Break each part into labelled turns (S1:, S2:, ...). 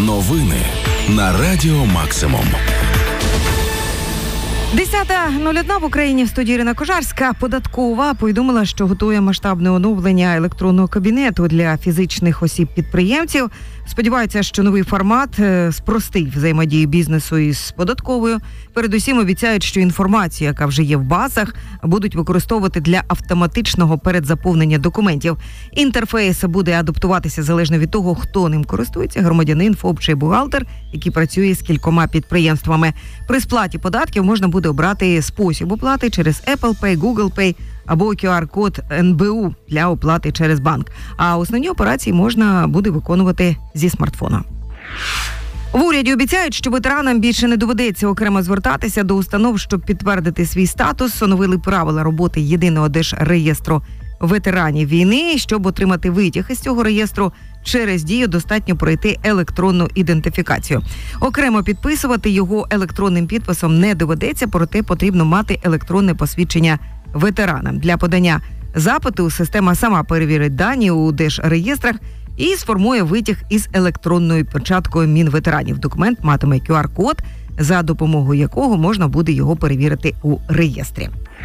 S1: Новини на Радіо Максимум.
S2: 10:01 в Україні, в студії Ірина Кожарська. Податкова повідомила, що готує масштабне оновлення електронного кабінету для фізичних осіб-підприємців. Сподіваються, що новий формат спростить взаємодію бізнесу із податковою. Передусім обіцяють, що інформацію, яка вже є в базах, будуть використовувати для автоматичного передзаповнення документів. Інтерфейс буде адаптуватися залежно від того, хто ним користується – громадянин, ФОП чи бухгалтер, який працює з кількома підприємствами. При сплаті податків можна буде обрати спосіб оплати через Apple Pay, Google Pay або QR-код НБУ для оплати через банк. А основні операції можна буде виконувати зі смартфона. В уряді обіцяють, що ветеранам більше не доведеться окремо звертатися до установ, щоб підтвердити свій статус. Оновили правила роботи єдиного держреєстру ветеранів війни. Щоб отримати витяг із цього реєстру, через Дію достатньо пройти електронну ідентифікацію. Окремо підписувати його електронним підписом не доведеться, проте потрібно мати електронне посвідчення ветерана. Для подання запиту система сама перевірить дані у держреєстрах і сформує витяг із електронною печаткою Мінветеранів. Документ матиме QR-код, за допомогою якого можна буде його перевірити у реєстрі.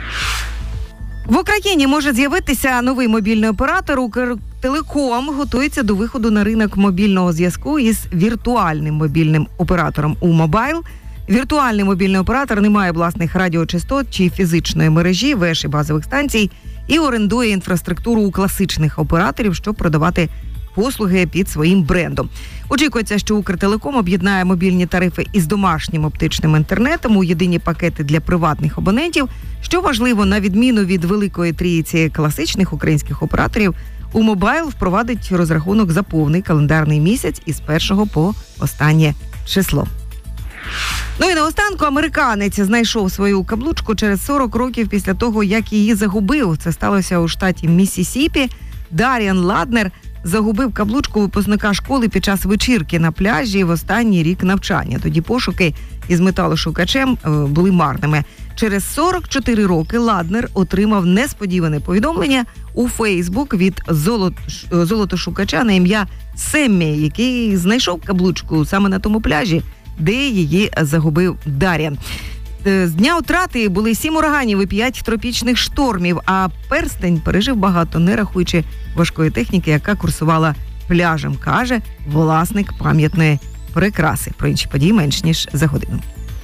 S2: В Україні може з'явитися новий мобільний оператор. Укртелеком готується до виходу на ринок мобільного зв'язку із віртуальним мобільним оператором У-Мобайл. Віртуальний мобільний оператор не має власних радіочастот чи фізичної мережі, веж і базових станцій і орендує інфраструктуру у класичних операторів, щоб продавати послуги під своїм брендом. Очікується, що Укртелеком об'єднає мобільні тарифи із домашнім оптичним інтернетом у єдині пакети для приватних абонентів. Що важливо, на відміну від великої трійці класичних українських операторів, У-Мобайл впровадить розрахунок за повний календарний місяць із 1 по останнє число. Ну і наостанку, американець знайшов свою каблучку через 40 років після того, як її загубив. Це сталося у штаті Міссісіпі. Даріан Ладнер загубив каблучку випускника школи під час вечірки на пляжі в останній рік навчання. Тоді пошуки із металошукачем були марними. Через 44 роки Ладнер отримав несподіване повідомлення у Фейсбук від золотошукача на ім'я Семмі, який знайшов каблучку саме на тому пляжі, де її загубив Даріан. З дня втрати були 7 ураганів і 5 тропічних штормів, а перстень пережив багато, не рахуючи важкої техніки, яка курсувала пляжем, каже власник пам'ятної прикраси. Про інші події менш ніж за годину.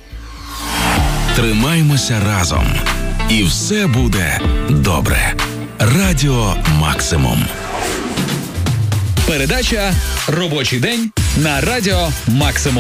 S1: Тримаймося разом. І все буде добре. Радіо Максимум.
S3: Передача «Робочий день» на Радіо Максимум.